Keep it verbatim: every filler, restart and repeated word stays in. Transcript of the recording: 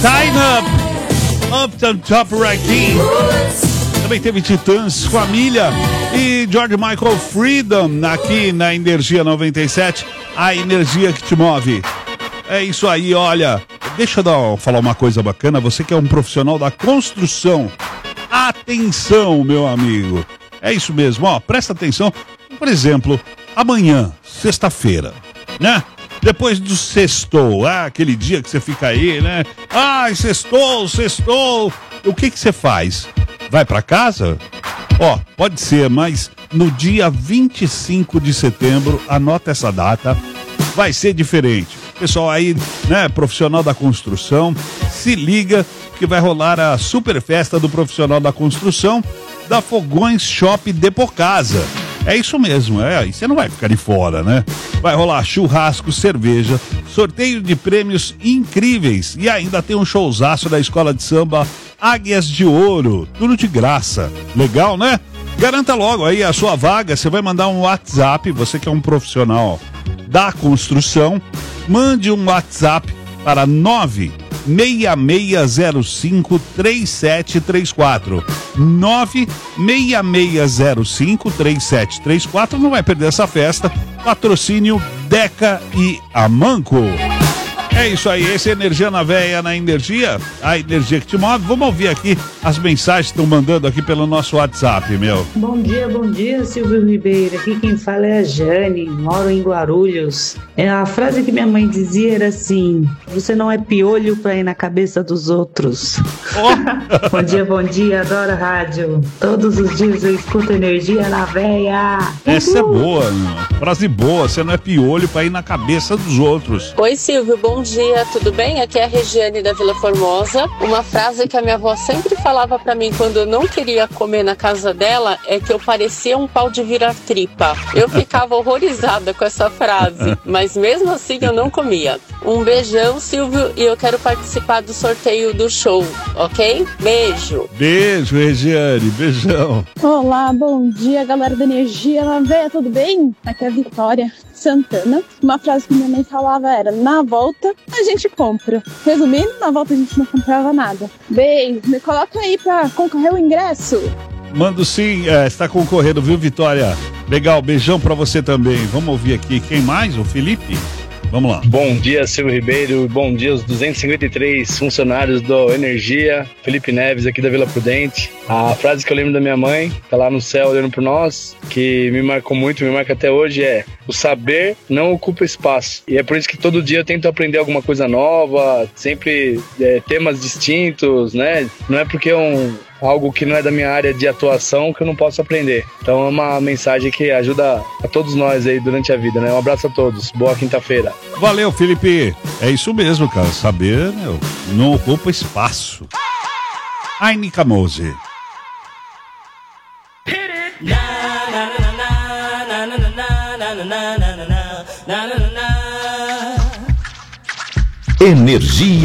Time Up, Uptown Top Ranking. Também teve Titãs, Família e George Michael, Freedom, aqui na Energia noventa e sete, a energia que te move. É isso aí, olha, deixa eu dar, falar uma coisa bacana, você que é um profissional da construção, atenção, meu amigo, é isso mesmo, ó, presta atenção, por exemplo, amanhã, sexta-feira, né? Depois do sextou, ah, aquele dia que você fica aí, né? Ai, sextou, sextou, o que que você faz? Vai pra casa? Ó, pode ser, mas no dia vinte e cinco de setembro, anota essa data, vai ser diferente. Pessoal aí, né, profissional da construção, se liga que vai rolar a super festa do profissional da construção da Fogões Shop Depot Casa. É isso mesmo, é, e você não vai ficar de fora, né? Vai rolar churrasco, cerveja, sorteio de prêmios incríveis e ainda tem um showzaço da escola de samba Águias de Ouro, tudo de graça. Legal, né? Garanta logo aí a sua vaga, você vai mandar um WhatsApp, você que é um profissional da construção, mande um WhatsApp para nove seis seis zero cinco três sete três quatro. nove seis seis zero cinco três sete três quatro. Não vai perder essa festa. Patrocínio Deca e Amanco. É isso aí, esse é Energia na Veia, na Energia, a energia que te move. Vamos ouvir aqui as mensagens que estão mandando aqui pelo nosso WhatsApp, meu. Bom dia, bom dia, Silvio Ribeiro. Aqui quem fala é a Jane, moro em Guarulhos. É, a frase que minha mãe dizia era assim: você não é piolho pra ir na cabeça dos outros. Oh. Bom dia, bom dia, adoro rádio. Todos os dias eu escuto Energia na Veia. Essa é boa, meu. Frase boa, você não é piolho pra ir na cabeça dos outros. Oi, Silvio, bom dia, tudo bem? Aqui é a Regiane da Vila Formosa. Uma frase que a minha avó sempre falava pra mim quando eu não queria comer na casa dela é que eu parecia um pau de virar tripa. Eu ficava horrorizada com essa frase, mas mesmo assim eu não comia. Um beijão, Silvio, e eu quero participar do sorteio do show, ok? Beijo. Beijo, Regiane, beijão. Olá, bom dia, galera da Energia na Veia, tudo bem? Aqui é a Vitória Santana. Uma frase que minha mãe falava era: na volta a gente compra. Resumindo, na volta a gente não comprava nada. Beijo, me coloca aí pra concorrer o ingresso. Mando sim, é, está concorrendo, viu, Vitória? Legal, beijão pra você também. Vamos ouvir aqui, quem mais? O Felipe? Vamos lá. Bom dia, Silvio Ribeiro. Bom dia aos duzentos e cinquenta e três funcionários do Energia. Felipe Neves, aqui da Vila Prudente. A frase que eu lembro da minha mãe, tá lá no céu olhando por nós, que me marcou muito, me marca até hoje, é: o saber não ocupa espaço. E é por isso que todo dia eu tento aprender alguma coisa nova, sempre é, temas distintos, né? Não é porque é um... algo que não é da minha área de atuação que eu não posso aprender. Então é uma mensagem que ajuda a todos nós aí durante a vida, né? Um abraço a todos. Boa quinta-feira. Valeu, Felipe. É isso mesmo, cara. Saber, meu, não ocupa espaço. Ainica Mose. Energia